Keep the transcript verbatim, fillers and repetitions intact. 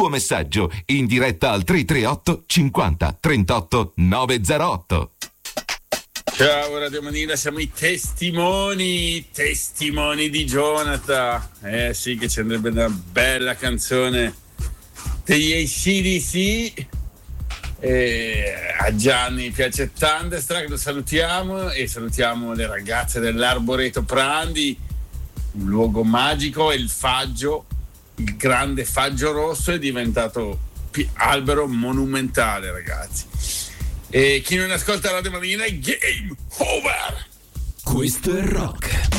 tuo messaggio in diretta al tre tre otto cinquanta trentotto novecentotto. Ciao Radio Manila, siamo i testimoni, testimoni di Jonathan. Eh sì, che ci andrebbe una bella canzone degli A C D C. Eh, a Gianni piace Thunderstruck, lo salutiamo e salutiamo le ragazze dell'Arboreto Prandi, un luogo magico. E il faggio, il grande faggio rosso, è diventato pi- albero monumentale, ragazzi. E chi non ascolta Radio Manila è game over. Questo è rock.